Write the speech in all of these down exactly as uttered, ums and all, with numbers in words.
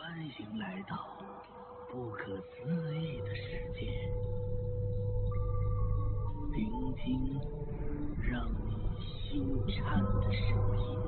欢迎来到不可思议的世界，聆听让你心颤的声音。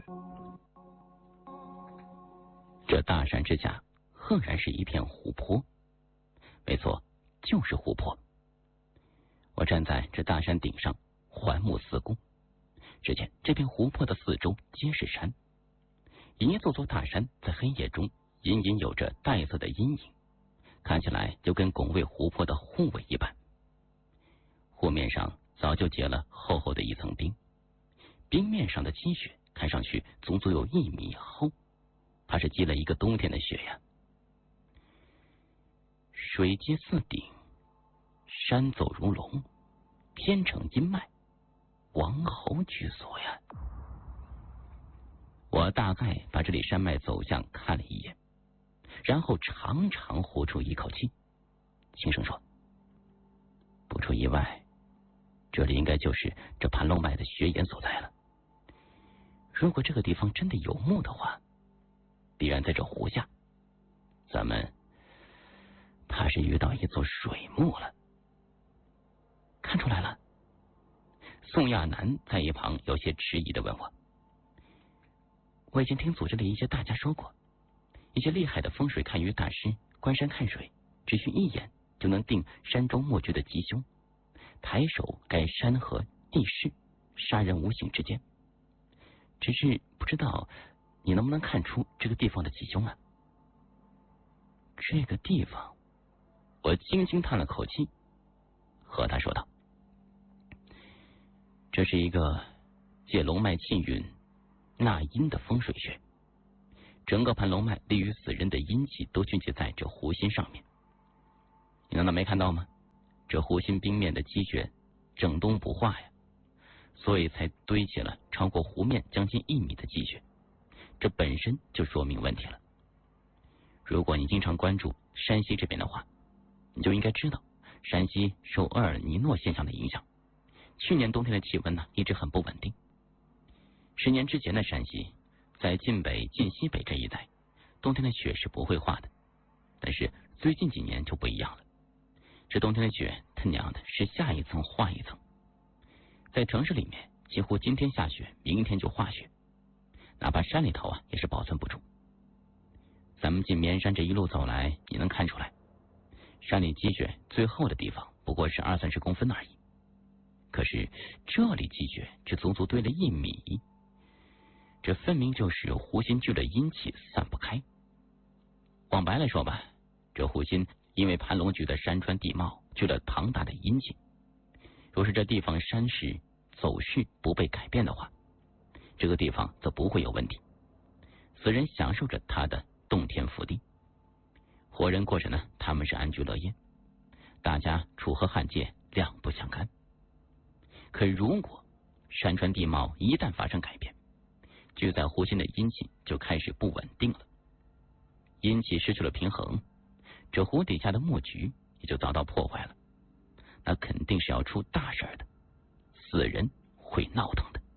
这大山之下赫然是一片湖泊，没错，就是湖泊。我站在这大山顶上，环目四顾，只见这片湖泊的四周皆是山，一座座大山在黑夜中隐隐有着带色的阴影，看起来就跟拱卫湖泊的护卫一般。湖面上早就结了厚厚的一层冰，冰面上的积雪看上去足足有一米厚，它是积了一个冬天的雪呀。水接四顶，山走如龙，天成阴脉，王侯居所呀。我大概把这里山脉走向看了一眼，然后长长呼出一口气，轻声说：不出意外，这里应该就是这盘龙脉的血眼所在了。如果这个地方真的有墓的话，必然在这湖下，咱们怕是遇到一座水墓了。看出来了？宋亚楠在一旁有些迟疑的问我。我已经听组织里一些大家说过，一些厉害的风水看鱼大师观山看水，只需一眼就能定山中墓居的吉凶，抬手盖山河地势，杀人无形之间。只是不知道你能不能看出这个地方的吉凶啊？这个地方，我轻轻叹了口气，和他说道：这是一个借龙脉气运纳阴的风水穴，整个盘龙脉利于死人的阴气都聚集在这湖心上面。你难道没看到吗？这湖心冰面的积雪整冬不化呀，所以才堆起了超过湖面将近一米的积雪，这本身就说明问题了。如果你经常关注山西这边的话，你就应该知道山西受厄尔尼诺现象的影响，去年冬天的气温呢一直很不稳定。十年之前的山西，在晋北、晋西北这一带，冬天的雪是不会化的。但是最近几年就不一样了，这冬天的雪，他娘的是下一层化一层。在城市里面，几乎今天下雪，明天就化雪，哪怕山里头啊，也是保存不住。咱们进绵山这一路走来，你能看出来，山里积雪最厚的地方不过是二三十公分而已，可是这里积雪却足足堆了一米。这分明就是湖心聚了阴气散不开。往白了说吧，这湖心因为盘龙局的山川地貌聚了庞大的阴气，若是这地方山势走势不被改变的话，这个地方则不会有问题。死人享受着他的洞天福地，活人过着呢，他们是安居乐业，大家楚河汉界，两不相干。可如果山川地貌一旦发生改变，聚在湖心的阴气就开始不稳定了，阴气失去了平衡，这湖底下的墓局也就遭到破坏了，那肯定是要出大事的，死人会闹腾的。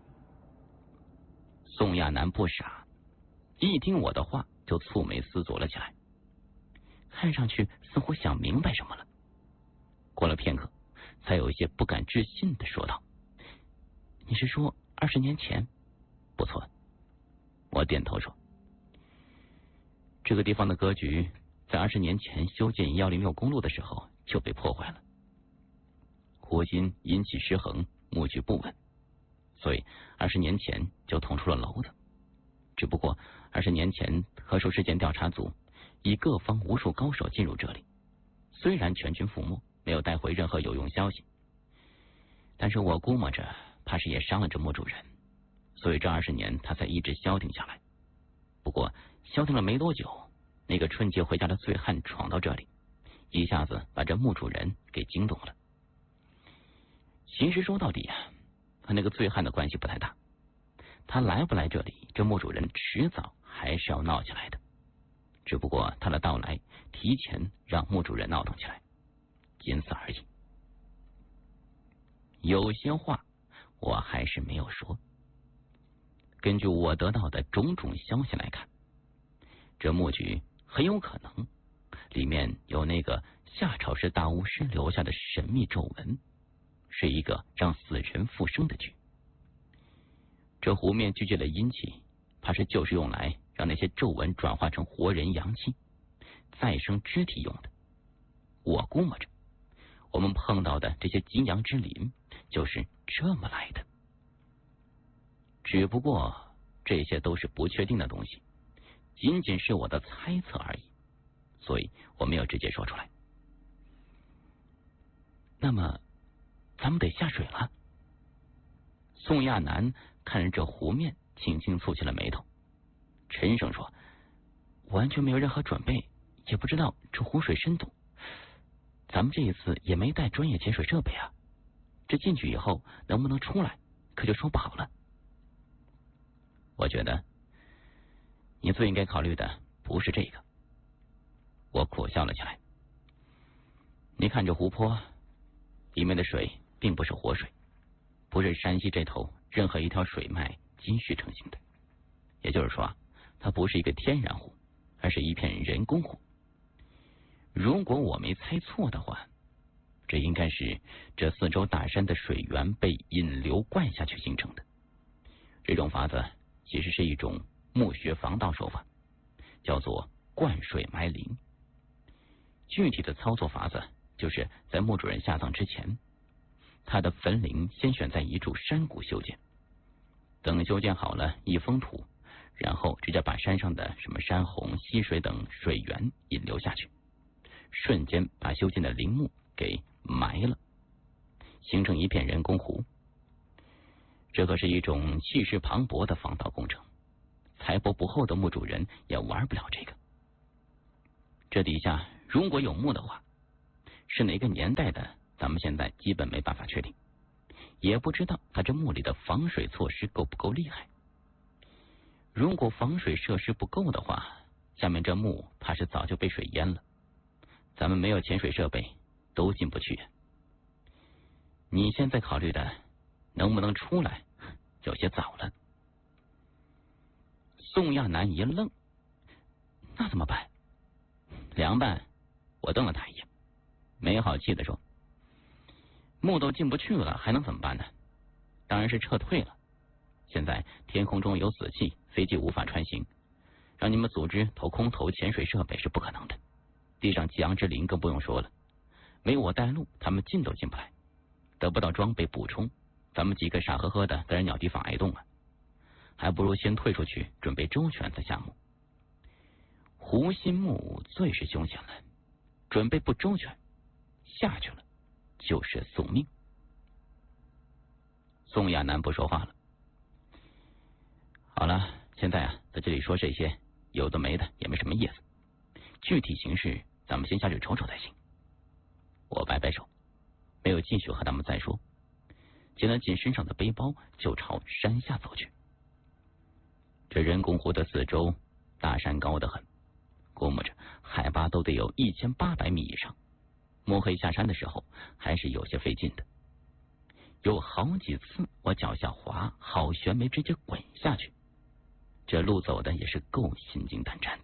宋亚楠不傻，一听我的话就蹙眉思索了起来，看上去似乎想明白什么了。过了片刻，才有一些不敢置信的说道：你是说二十年前？不错，我点头说，这个地方的格局在二十年前修建一零六公路的时候就被破坏了，湖心阴气失衡，墓局不稳，所以二十年前就捅出了篓子。只不过二十年前特殊事件调查组以各方无数高手进入这里，虽然全军覆没，没有带回任何有用消息，但是我估摸着怕是也伤了这墓主人，所以这二十年他才一直消停下来。不过消停了没多久，那个春节回家的醉汉闯到这里，一下子把这墓主人给惊动了。其实说到底啊，和那个醉汉的关系不太大，他来不来这里，这墓主人迟早还是要闹起来的，只不过他的到来提前让墓主人闹腾起来，仅此而已。有些话我还是没有说。根据我得到的种种消息来看， 这墓局很有可能里面有那个夏朝时大巫师留下的神秘咒文，是一个让死人复生的局。这湖面聚集了阴气，怕是就是用来让那些咒文转化成活人阳气，再生肢体用的。我估摸着，我们碰到的这些金阳之灵就是这么来的。只不过这些都是不确定的东西，仅仅是我的猜测而已，所以我没有直接说出来。那么，咱们得下水了。宋亚楠看着这湖面，轻轻蹙起了眉头，沉声说：“完全没有任何准备，也不知道这湖水深度。咱们这一次也没带专业潜水设备啊，这进去以后能不能出来，可就说不好了。”我觉得你最应该考虑的不是这个。我苦笑了起来。你看这湖泊里面的水并不是活水，不是山西这头任何一条水脉积蓄成型的，也就是说它不是一个天然湖，而是一片人工湖。如果我没猜错的话，这应该是这四周大山的水源被引流灌下去形成的。这种法子其实是一种墓穴防盗手法，叫做灌水埋陵。具体的操作法子就是在墓主人下葬之前，他的坟陵先选在一处山谷修建，等修建好了一封土，然后直接把山上的什么山洪、溪水等水源引流下去，瞬间把修建的陵墓给埋了，形成一片人工湖。这可是一种气势磅礴的防盗工程，财帛不厚的墓主人也玩不了这个。这底下如果有墓的话，是哪个年代的，咱们现在基本没办法确定，也不知道他这墓里的防水措施够不够厉害。如果防水设施不够的话，下面这墓怕是早就被水淹了，咱们没有潜水设备都进不去。你现在考虑的能不能出来有些早了。宋亚楠一愣，那怎么办？凉拌。我瞪了他一眼，没好气的说：“墓都进不去了，还能怎么办呢？当然是撤退了。现在天空中有死气，飞机无法穿行，让你们组织投空投潜水设备是不可能的。地上吉阳之灵更不用说了，没我带路，他们进都进不来，得不到装备补充，咱们几个傻呵呵的在这鸟地方挨冻啊，还不如先退出去，准备周全再下墓。湖心墓最是凶险了，准备不周全，下去了就是送命。”宋亚楠不说话了。好了，现在啊，在这里说这些有的没的也没什么意思，具体形势咱们先下去瞅瞅才行。我摆摆手，没有继续和他们再说，捡了捡身上的背包，就朝山下走去。这人工湖的四周大山高得很，估摸着海拔都得有一千八百米以上，摸黑下山的时候还是有些费劲的。有好几次我脚下滑，好悬没直接滚下去，这路走的也是够心惊胆战的。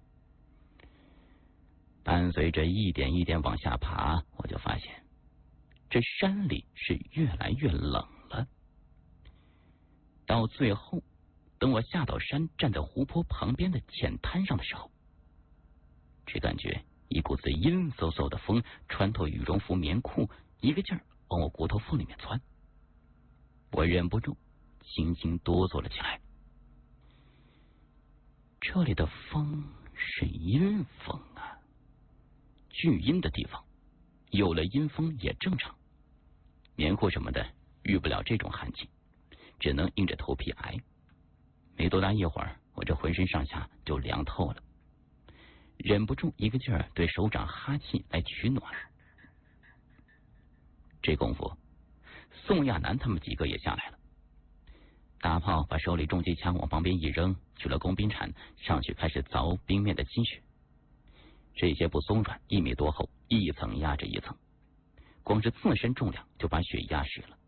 伴随着一点一点往下爬，我就发现这山里是越来越冷了。到最后，等我下到山，站在湖泊旁边的浅滩上的时候，只感觉一股子阴飕飕的风穿透羽绒服棉裤，一个劲儿往我骨头缝里面窜。我忍不住轻轻哆嗦了起来。这里的风是阴风啊，巨阴的地方有了阴风也正常，棉裤什么的遇不了这种寒气，只能硬着头皮挨。没多大一会儿，我这浑身上下就凉透了，忍不住一个劲儿对手掌哈气来取暖。这功夫，宋亚楠他们几个也下来了。大炮把手里重机枪往旁边一扔，取了工兵铲上去开始凿冰面的积雪。这些不松软，一米多厚，一层压着一层，光是自身重量就把雪压实了。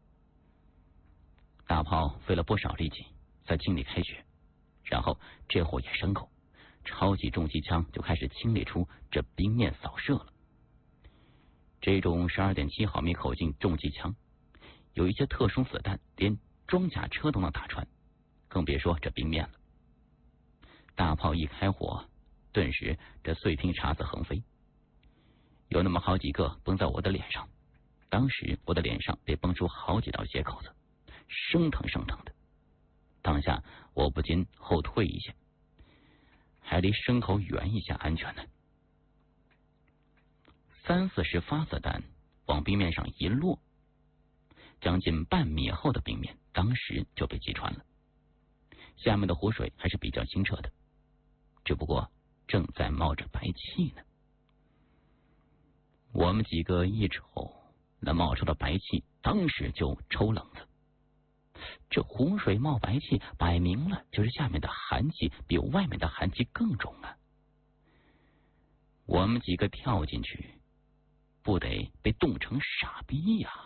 大炮费了不少力气才清理开雪，然后这货也牲口超级重机枪就开始清理出这冰面扫射了。这种 十二点七毫米口径重机枪，有一些特殊子弹连装甲车都能打穿，更别说这冰面了。大炮一开火，顿时这碎片碴子横飞，有那么好几个崩在我的脸上。当时我的脸上被崩出好几道血口子，生疼生疼的。当下我不禁后退一下，还离牲口远一下安全呢。三四十发子弹往冰面上一落，将近半米厚的冰面当时就被击穿了。下面的湖水还是比较清澈的，只不过正在冒着白气呢。我们几个一瞅，那冒出的白气当时就抽冷子。这湖水冒白气，摆明了就是下面的寒气比外面的寒气更重啊！我们几个跳进去，不得被冻成傻逼呀！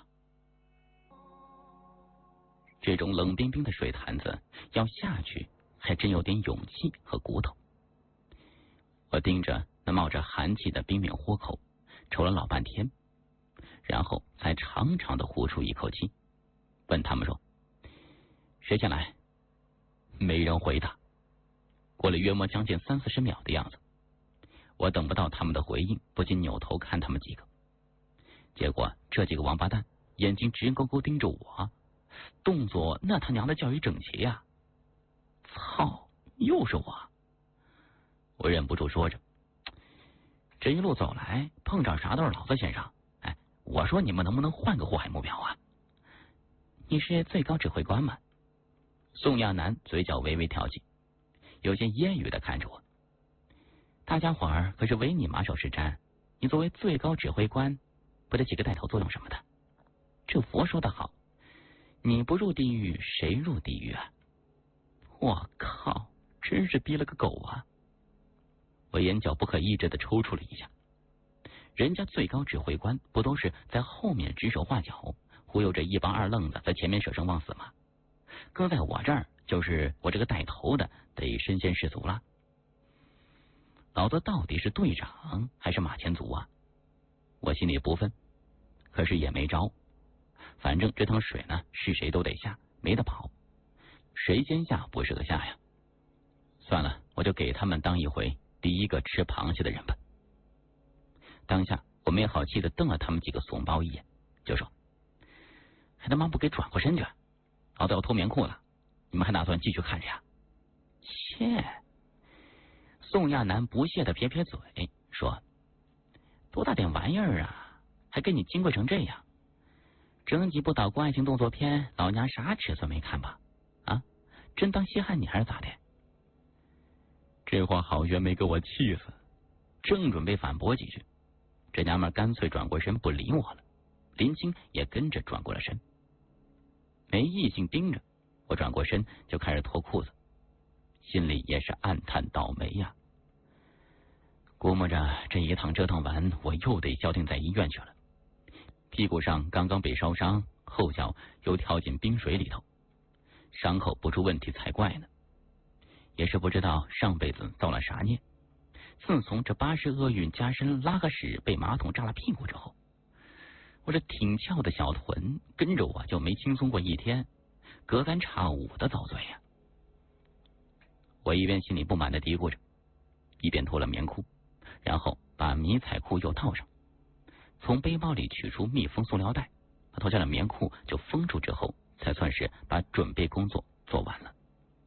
这种冷冰冰的水潭子要下去，还真有点勇气和骨头。我盯着那冒着寒气的冰面豁口，瞅了老半天，然后才长长的呼出一口气，问他们说：“谁先来？”没人回答。过了约莫将近三四十秒的样子，我等不到他们的回应，不禁扭头看他们几个。结果这几个王八蛋眼睛直勾勾盯着我，动作那他娘的叫一整齐呀！操，又是我！我忍不住说着：“这一路走来，碰着啥都是老子先上。哎，我说你们能不能换个祸害目标啊？”“你是最高指挥官吗？”宋亚楠嘴角微微挑起，有些揶揄的看着我。大家伙儿可是唯你马首是瞻，你作为最高指挥官，不得起个带头作用什么的？这佛说得好，你不入地狱，谁入地狱啊？我靠，真是逼了个狗啊！我眼角不可抑制的抽搐了一下。人家最高指挥官不都是在后面指手画脚，忽悠着一帮二愣子在前面舍生忘死吗？搁在我这儿，就是我这个带头的得身先士卒了。老子到底是队长还是马前卒啊？我心里不忿，可是也没招。反正这趟水呢，是谁都得下，没得跑。谁先下不是个下呀？算了，我就给他们当一回第一个吃螃蟹的人吧。当下我没好气的瞪了他们几个怂包一眼，就说：“还他妈不给转过身去？老子要脱棉裤了，你们还打算继续看着呀？”切！宋亚楠不屑的撇撇嘴说：“多大点玩意儿啊，还给你金贵成这样？整几部岛国爱情动作片，老娘啥尺寸没看吧？啊，真当稀罕你还是咋的？”这话好悬没给我气死，正准备反驳几句，这娘们干脆转过身不理我了，林青也跟着转过了身。没异性盯着，我转过身就开始脱裤子，心里也是暗叹倒霉呀。估摸着这一趟折腾完，我又得消停在医院去了。屁股上刚刚被烧伤，后脚又跳进冰水里头，伤口不出问题才怪呢。也是不知道上辈子造了啥孽，自从这八十厄运加身拉个屎被马桶炸了屁股之后，我这挺翘的小臀跟着我就没轻松过一天，隔三差五的遭罪呀。我一边心里不满的嘀咕着，一边脱了棉裤，然后把迷彩裤又套上，从背包里取出密封塑料袋，脱下了棉裤就封住之后，才算是把准备工作做完了。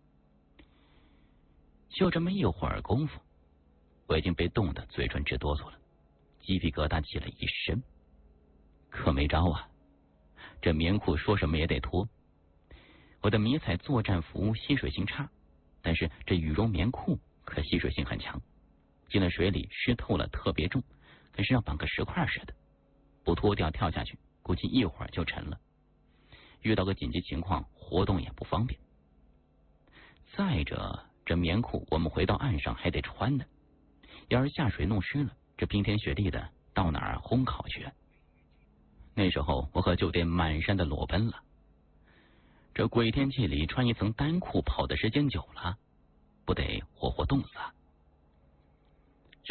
就这么一会儿功夫，我已经被冻得嘴唇直哆嗦了，鸡皮疙瘩起了一身。可没招啊，这棉裤说什么也得脱。我的迷彩作战服吸水性差，但是这羽绒棉裤可吸水性很强，进了水里湿透了特别重，跟身上绑个石块似的，不脱掉跳下去估计一会儿就沉了，遇到个紧急情况活动也不方便。再者，这棉裤我们回到岸上还得穿呢，要是下水弄湿了，这冰天雪地的到哪儿烘烤去？那时候我和酒店满山的裸奔了，这鬼天气里穿一层单裤跑的时间久了，不得活活冻死啊！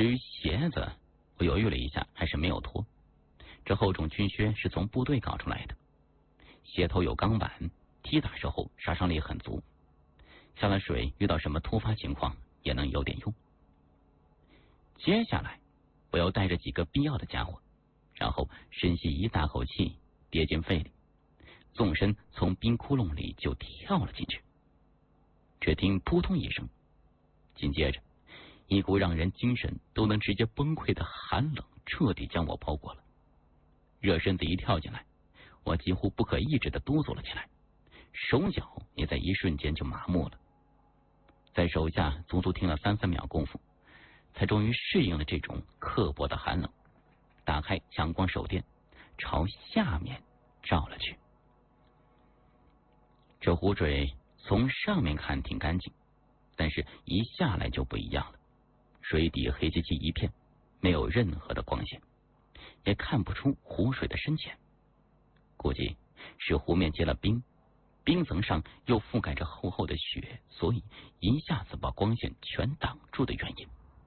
至于鞋子，我犹豫了一下，还是没有脱。这厚重军靴是从部队搞出来的，鞋头有钢板，踢打时候杀伤力很足，下了水遇到什么突发情况也能有点用。接下来我又带着几个必要的家伙，然后深吸一大口气，跌进肺里，纵身从冰窟窿里就跳了进去。只听扑通一声，紧接着一股让人精神都能直接崩溃的寒冷彻底将我包裹了。热身子一跳进来，我几乎不可抑制的哆嗦了起来，手脚也在一瞬间就麻木了。在手下足足停了三分秒功夫，才终于适应了这种刻薄的寒冷，打开强光手电，朝下面照了去。这湖水从上面看挺干净，但是一下来就不一样了，水底黑漆漆一片，没有任何的光线，也看不出湖水的深浅。估计是湖面结了冰，冰层上又覆盖着厚厚的雪，所以一下子把光线全挡住的原因。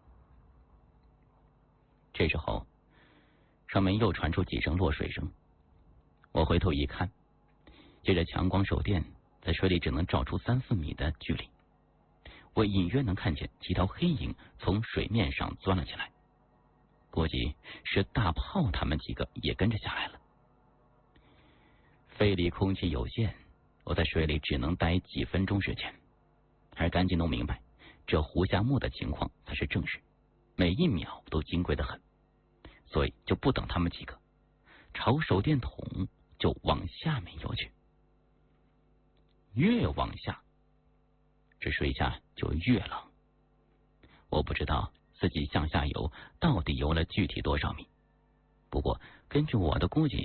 这时候上面又传出几声落水声，我回头一看，借着强光手电在水里只能照出三四米的距离，我隐约能看见几条黑影从水面上钻了起来，估计是大炮他们几个也跟着下来了。肺里空气有限，我在水里只能待几分钟时间，而赶紧弄明白这湖下墓的情况才是正事，每一秒都金贵得很，所以就不等他们几个，朝手电筒就往下面游去。越往下，这水下就越冷。我不知道自己向下游到底游了具体多少米，不过根据我的估计，